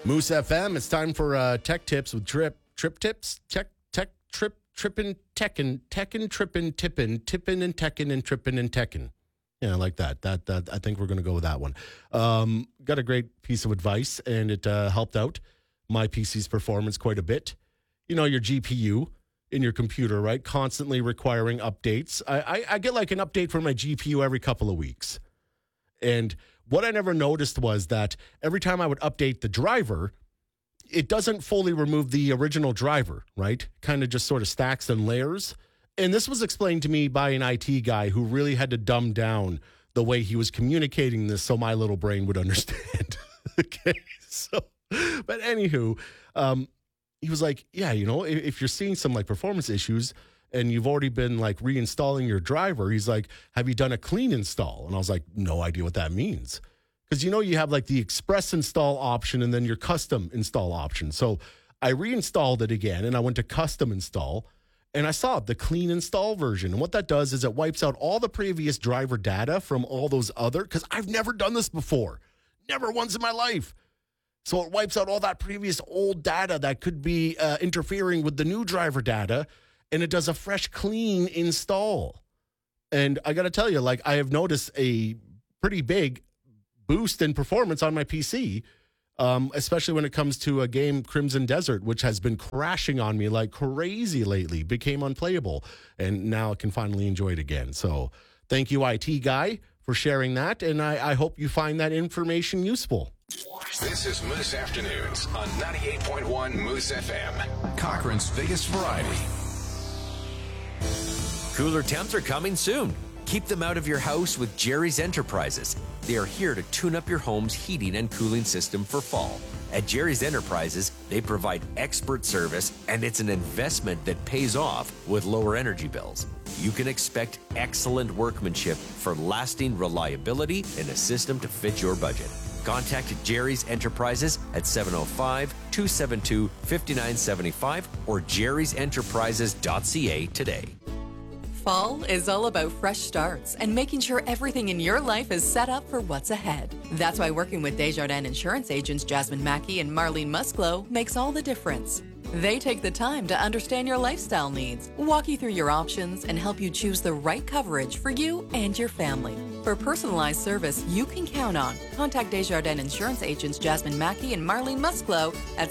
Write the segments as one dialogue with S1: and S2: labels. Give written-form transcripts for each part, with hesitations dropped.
S1: Moose FM. It's time for tech tips with trip tips. Tech trip trippin' techin trippin' tippin and techin and trippin' and techin. Yeah, I like that. That I think we're going to go with that one. Got a great piece of advice, and it helped out my PC's performance quite a bit. You know, your GPU in your computer, right? Constantly requiring updates. I get like an update for my GPU every couple of weeks. And what I never noticed was that every time I would update the driver, it doesn't fully remove the original driver, right? Kind of just sort of stacks and layers. And this was explained to me by an IT guy who really had to dumb down the way he was communicating this so my little brain would understand. Okay, so, but anywho, he was like, yeah, you know, if you're seeing some like performance issues and you've already been like reinstalling your driver, he's like, have you done a clean install? And I was like, no idea what that means. Because, you know, you have like the express install option and then your custom install option. So I reinstalled it again and I went to custom install and I saw the clean install version. And what that does is it wipes out all the previous driver data from all those other, because I've never done this before. Never once in my life. So it wipes out all that previous old data that could be interfering with the new driver data. And it does a fresh, clean install. And I got to tell you, like, I have noticed a pretty big boost in performance on my PC, especially when it comes to a game, Crimson Desert, which has been crashing on me like crazy lately, became unplayable. And now I can finally enjoy it again. So thank you, IT guy, for sharing that. And I hope you find that information useful.
S2: This is Moose Afternoons on 98.1 Moose FM.
S3: Cochrane's biggest variety.
S4: Cooler temps are coming soon. Keep them out of your house with Jerry's Enterprises. They are here to tune up your home's heating and cooling system for fall. At Jerry's Enterprises, they provide expert service, and it's an investment that pays off with lower energy bills. You can expect excellent workmanship for lasting reliability and a system to fit your budget. Contact Jerry's Enterprises at 705-272-5975 or jerrysenterprises.ca today.
S5: Fall is all about fresh starts and making sure everything in your life is set up for what's ahead. That's why working with Desjardins insurance agents Jasmine Mackey and Marlene Musclo makes all the difference. They take the time to understand your lifestyle needs, walk you through your options, and help you choose the right coverage for you and your family. For personalized service you can count on, contact Desjardins insurance agents Jasmine Mackey and Marlene Musclo at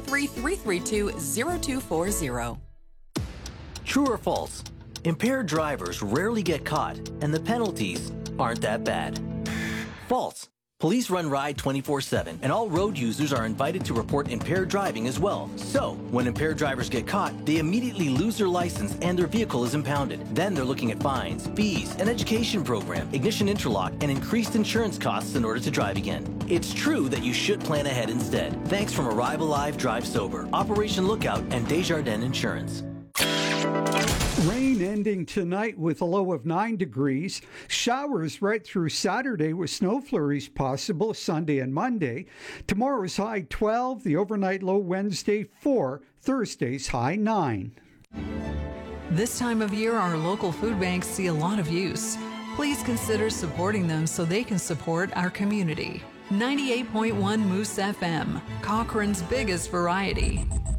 S5: 613-332-0240.
S6: True or false? Impaired drivers rarely get caught, and the penalties aren't that bad. False. Police run Ride 24/7, and all road users are invited to report impaired driving as well. So, when impaired drivers get caught, they immediately lose their license and their vehicle is impounded. Then they're looking at fines, fees, an education program, ignition interlock, and increased insurance costs in order to drive again. It's true that you should plan ahead instead. Thanks from Arrive Alive, Drive Sober, Operation Lookout, and Desjardins Insurance.
S7: Rain ending tonight with a low of 9 degrees. Showers right through Saturday with snow flurries possible Sunday and Monday. Tomorrow's high 12, the overnight low Wednesday 4, Thursday's high 9.
S8: This time of year, our local food banks see a lot of use. Please consider supporting them so they can support our community. 98.1 Moose FM, Cochrane's biggest variety.